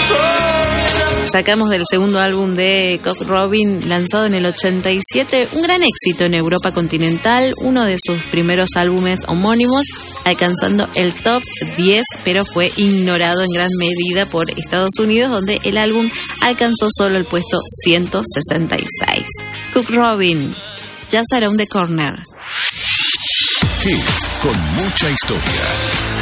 Sacamos del segundo álbum de Cock Robin, lanzado en el 87, un gran éxito en Europa continental, uno de sus primeros álbumes homónimos, alcanzando el top 10, pero fue ignorado en gran medida por Estados Unidos, donde el álbum alcanzó solo el puesto 166. Cock Robin, Just Around the Corner. Hits con mucha historia.